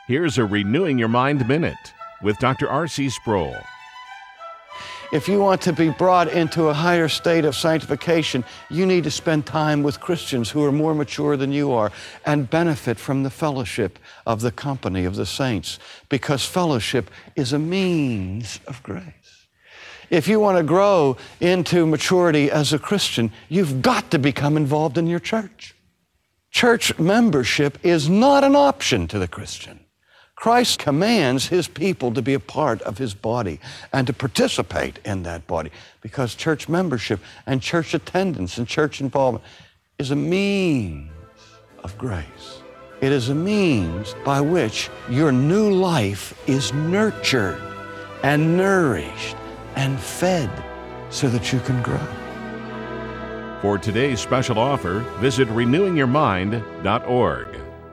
Here's a Renewing Your Mind Minute with Dr. R.C. Sproul. If you want to be brought into a higher state of sanctification, you need to spend time with Christians who are more mature than you are and benefit from the fellowship of the company of the saints, because fellowship is a means of grace. If you want to grow into maturity as a Christian, you've got to become involved in your church. Church membership is not an option to the Christian. Christ commands His people to be a part of His body and to participate in that body, because church membership and church attendance and church involvement is a means of grace. It is a means by which your new life is nurtured and nourished and fed so that you can grow. For today's special offer, visit renewingyourmind.org.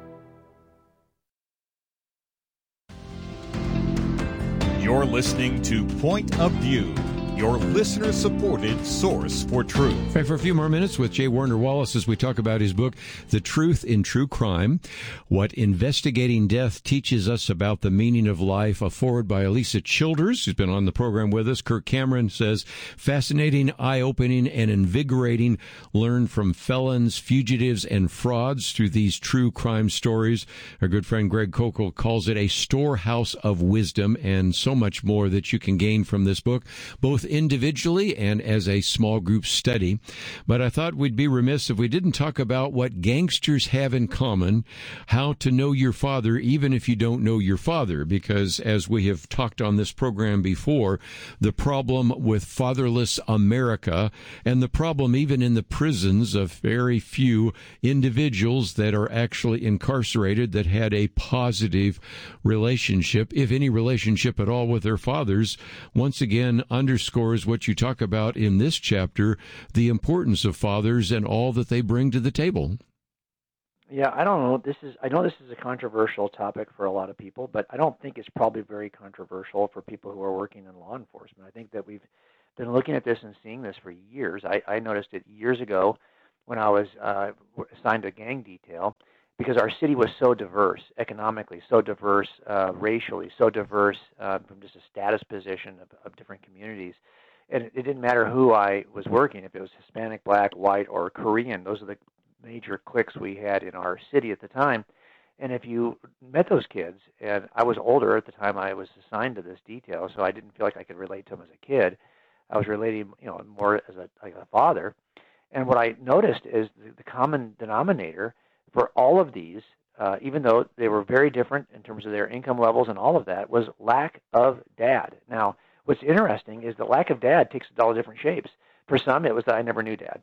You're listening to Point of View, your listener-supported source for truth. Right, for a few more minutes with J. Warner Wallace as we talk about his book, The Truth in True Crime, What Investigating Death Teaches Us About the Meaning of Life, a foreword by Elisa Childers, who's been on the program with us. Kirk Cameron says, fascinating, eye-opening, and invigorating. Learn from felons, fugitives, and frauds through these true crime stories. Our good friend Greg Kokel calls it a storehouse of wisdom, and so much more that you can gain from this book, both individually and as a small group study. But I thought we'd be remiss if we didn't talk about what gangsters have in common, how to know your father even if you don't know your father, because as we have talked on this program before, the problem with fatherless America and the problem even in the prisons of very few individuals that are actually incarcerated that had a positive relationship, if any relationship at all, with their fathers, once again underscores what you talk about in this chapter, the importance of fathers and all that they bring to the table. Yeah, I don't know. I know this is a controversial topic for a lot of people, but I don't think it's probably very controversial for people who are working in law enforcement. I think that we've been looking at this and seeing this for years. I noticed it years ago when I was assigned to a gang detail, because our city was so diverse, economically, so diverse, racially, so diverse from just a status position of different communities. And it didn't matter who I was working, if it was Hispanic, Black, White, or Korean. Those are the major cliques we had in our city at the time. And if you met those kids, and I was older at the time I was assigned to this detail, so I didn't feel like I could relate to them as a kid. I was relating, more as a father. And what I noticed is the common denominator for all of these, even though they were very different in terms of their income levels and all of that, was lack of dad. Now, what's interesting is the lack of dad takes all different shapes. For some, it was that I never knew dad.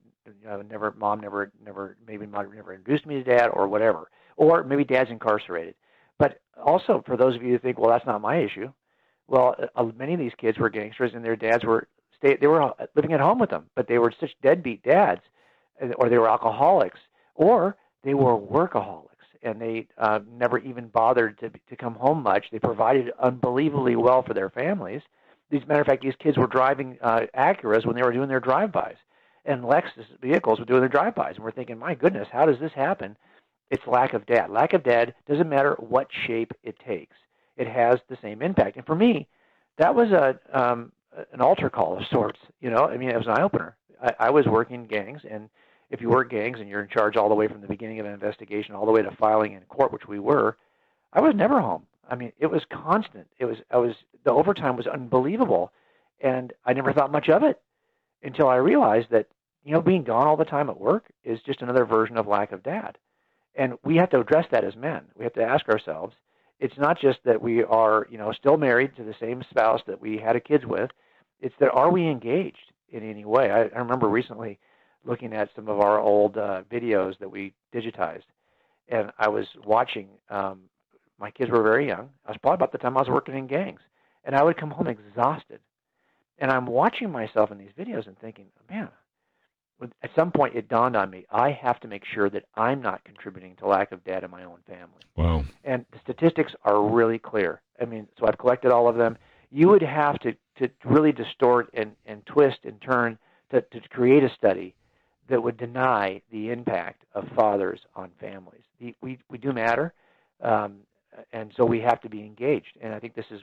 Mom never introduced me to dad or whatever. Or maybe dad's incarcerated. But also, for those of you who think, well, that's not my issue, well, many of these kids were gangsters and their dads were living at home with them, but they were such deadbeat dads, or they were alcoholics, or they were workaholics, and they never even bothered to come home much. They provided unbelievably well for their families. As a matter of fact, these kids were driving Acuras when they were doing their drive-bys, and Lexus vehicles were doing their drive-bys. And we're thinking, my goodness, how does this happen? It's lack of dad. Lack of dad doesn't matter what shape it takes. It has the same impact. And for me, that was an altar call of sorts. It was an eye-opener. I was working gangs, and if you work gangs and you're in charge all the way from the beginning of an investigation all the way to filing in court, which we were, I was never home. It was constant. The overtime was unbelievable, and I never thought much of it until I realized that, being gone all the time at work is just another version of lack of dad. And we have to address that as men. We have to ask ourselves, it's not just that we are, still married to the same spouse that we had kids with. It's that, are we engaged in any way? I remember recently looking at some of our old videos that we digitized, and I was watching, my kids were very young. I was probably about the time I was working in gangs, and I would come home exhausted. And I'm watching myself in these videos and thinking, man, at some point it dawned on me, I have to make sure that I'm not contributing to lack of dad in my own family. Wow. And the statistics are really clear. So I've collected all of them. You would have to really distort and twist and turn to create a study that would deny the impact of fathers on families. We do matter. and so we have to be engaged. And I think this is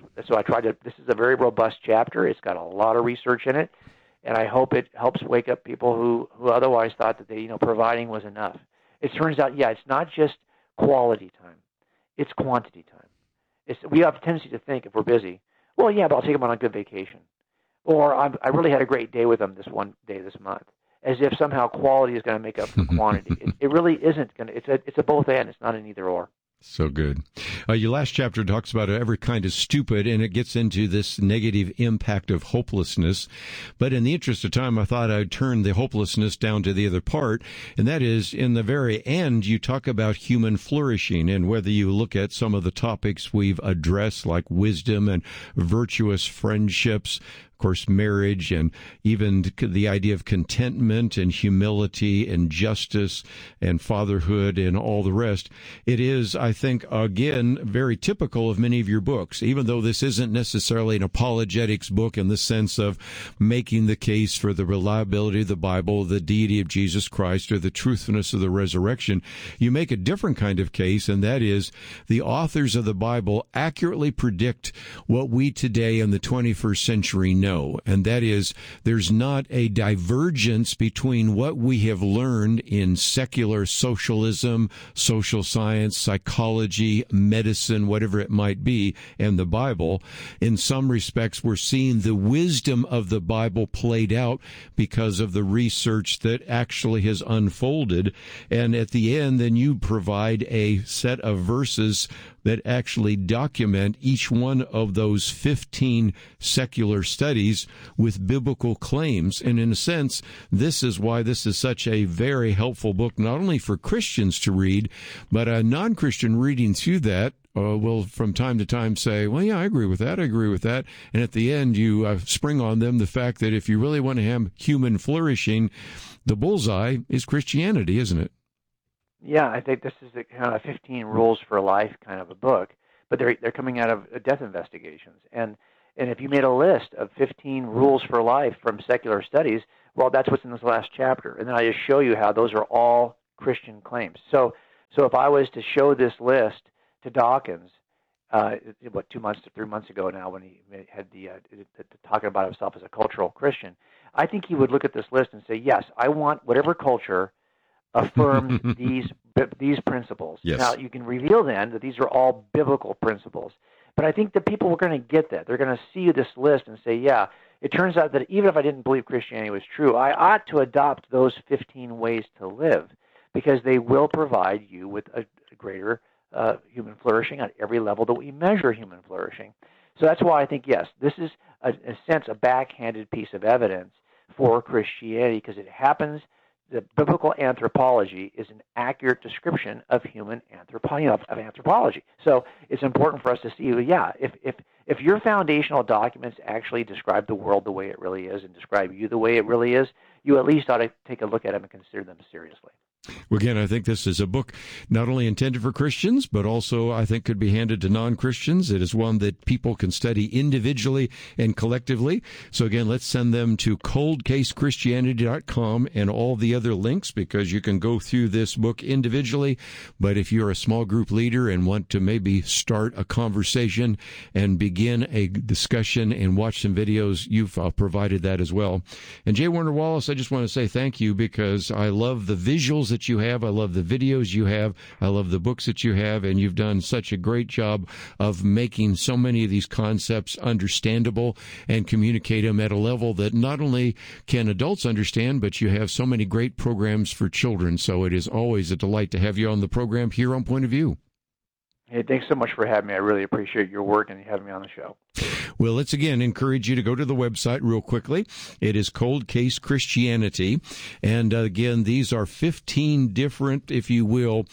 a very robust chapter. It's got a lot of research in it, and I hope it helps wake up people who otherwise thought that providing was enough. It turns out, it's not just quality time, it's quantity time. We have a tendency to think, if we're busy, well, yeah, but I'll take them on a good vacation, or I really had a great day with them this one day this month, as if somehow quality is going to make up for quantity. It really isn't going to. It's a both and. It's not an either or. So good. Your last chapter talks about every kind of stupid, and it gets into this negative impact of hopelessness. But in the interest of time, I thought I'd turn the hopelessness down to the other part, and that is, in the very end, you talk about human flourishing, and whether you look at some of the topics we've addressed, like wisdom and virtuous friendships, of course, marriage, and even the idea of contentment and humility and justice and fatherhood and all the rest. It is, I think, again, very typical of many of your books, even though this isn't necessarily an apologetics book in the sense of making the case for the reliability of the Bible, the deity of Jesus Christ, or the truthfulness of the resurrection. You make a different kind of case, and that is the authors of the Bible accurately predict what we today in the 21st century know. And that is, there's not a divergence between what we have learned in secular socialism, social science, psychology, medicine, whatever it might be, and the Bible. In some respects, we're seeing the wisdom of the Bible played out because of the research that actually has unfolded. And at the end, then you provide a set of verses that actually document each one of those 15 secular studies with biblical claims. And in a sense, this is why this is such a very helpful book, not only for Christians to read, but a non-Christian reading through that will from time to time say, well, yeah, I agree with that. And at the end, you spring on them the fact that if you really want to have human flourishing, the bullseye is Christianity, isn't it? Yeah, I think this is the kind of 15 rules for life kind of a book, but they're coming out of death investigations. And if you made a list of 15 rules for life from secular studies, well, that's what's in this last chapter. And then I just show you how those are all Christian claims. So if I was to show this list to Dawkins, 2 months to 3 months ago now, when he had the talking about himself as a cultural Christian, I think he would look at this list and say, yes, I want whatever culture affirms these principles. Yes. Now, you can reveal then that these are all biblical principles. But I think that people are going to get that. They're going to see this list and say, yeah, it turns out that even if I didn't believe Christianity was true, I ought to adopt those 15 ways to live, because they will provide you with a greater human flourishing on every level that we measure human flourishing. So that's why I think, yes, this is, in a sense, a backhanded piece of evidence for Christianity, because it happens. The biblical anthropology is an accurate description of human anthropology. So it's important for us to see, yeah, if your foundational documents actually describe the world the way it really is and describe you the way it really is, you at least ought to take a look at them and consider them seriously. Well, again, I think this is a book not only intended for Christians, but also I think could be handed to non-Christians. It is one that people can study individually and collectively. So again, let's send them to coldcasechristianity.com and all the other links, because you can go through this book individually. But if you're a small group leader and want to maybe start a conversation and begin a discussion and watch some videos, you've provided that as well. And J. Warner Wallace, I just want to say thank you, because I love the visuals that you have. I love the videos you have. I love the books that you have, and you've done such a great job of making so many of these concepts understandable and communicate them at a level that not only can adults understand, but you have so many great programs for children. So it is always a delight to have you on the program here on Point of View. Hey, thanks so much for having me. I really appreciate your work and having me on the show. Well, let's again encourage you to go to the website real quickly. It is Cold Case Christianity. And again, these are 15 different, if you will,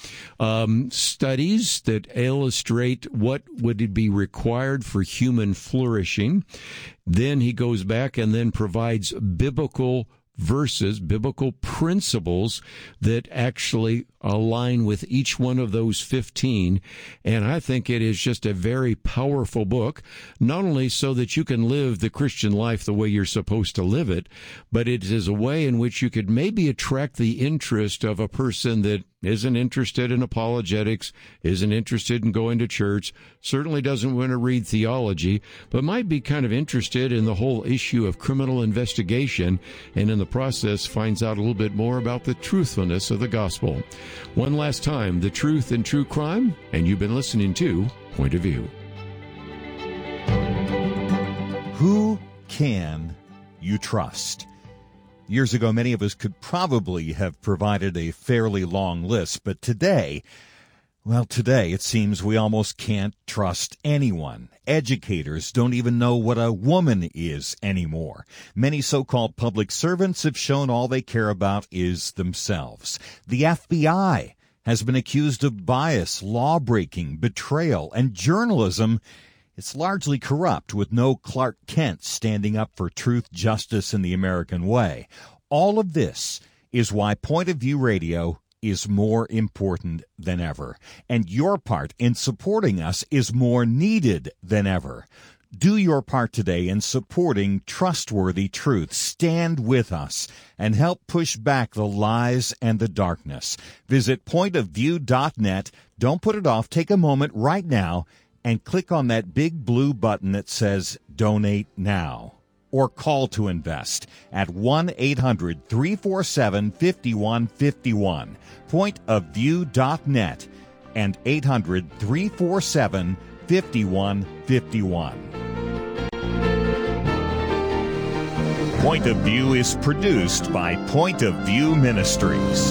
studies that illustrate what would be required for human flourishing. Then he goes back and then provides biblical verses, biblical principles that actually align with each one of those 15. And I think it is just a very powerful book, not only so that you can live the Christian life the way you're supposed to live it, but it is a way in which you could maybe attract the interest of a person that isn't interested in apologetics, isn't interested in going to church, certainly doesn't want to read theology, but might be kind of interested in the whole issue of criminal investigation, and in the process finds out a little bit more about the truthfulness of the gospel. One last time, the truth in true crime, and you've been listening to Point of View. Who can you trust? Years ago, many of us could probably have provided a fairly long list, but today it seems we almost can't trust anyone. Educators don't even know what a woman is anymore. Many so-called public servants have shown all they care about is themselves. The FBI has been accused of bias, law-breaking, betrayal, and journalism. It's largely corrupt, with no Clark Kent standing up for truth, justice, and the American way. All of this is why Point of View Radio is more important than ever, and your part in supporting us is more needed than ever. Do your part today in supporting trustworthy truth. Stand with us and help push back the lies and the darkness. Visit pointofview.net. Don't put it off. Take a moment right now and click on that big blue button that says Donate Now, or Call to Invest at 1-800-347-5151, pointofview.net, and 800-347-5151. Point of View is produced by Point of View Ministries.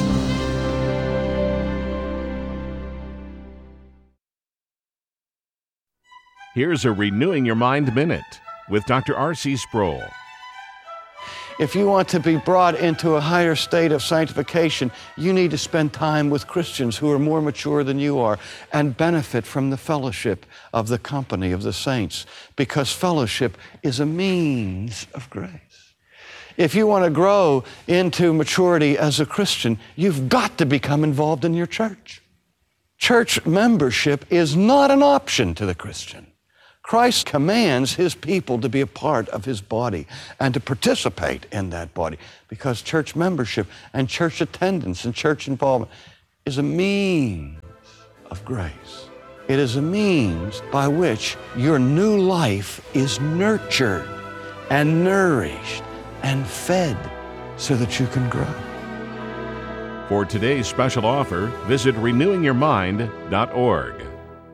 Here's a Renewing Your Mind Minute with Dr. R.C. Sproul. If you want to be brought into a higher state of sanctification, you need to spend time with Christians who are more mature than you are and benefit from the fellowship of the company of the saints, because fellowship is a means of grace. If you want to grow into maturity as a Christian, you've got to become involved in your church. Church membership is not an option to the Christian. Christ commands His people to be a part of His body and to participate in that body, because church membership and church attendance and church involvement is a means of grace. It is a means by which your new life is nurtured and nourished and fed so that you can grow. For today's special offer, visit renewingyourmind.org.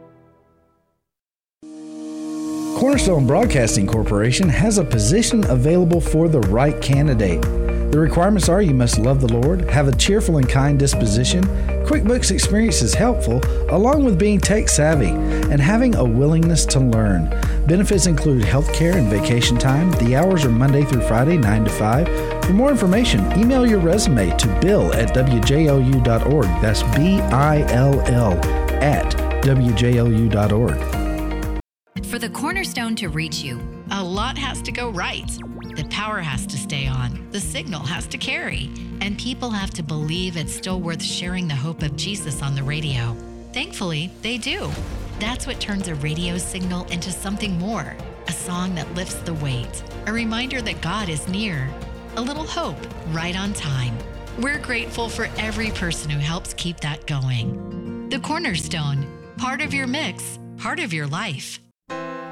Cornerstone Broadcasting Corporation has a position available for the right candidate. The requirements are you must love the Lord, have a cheerful and kind disposition, QuickBooks experience is helpful, along with being tech savvy and having a willingness to learn. Benefits include health care and vacation time. The hours are Monday through Friday, 9 to 5. For more information, email your resume to bill@wjlu.org. That's BILL at wjlu.org. For the Cornerstone to reach you, a lot has to go right. The power has to stay on, the signal has to carry, and people have to believe it's still worth sharing the hope of Jesus on the radio. Thankfully, they do. That's what turns a radio signal into something more, a song that lifts the weight, a reminder that God is near, a little hope right on time. We're grateful for every person who helps keep that going. The Cornerstone, part of your mix, part of your life.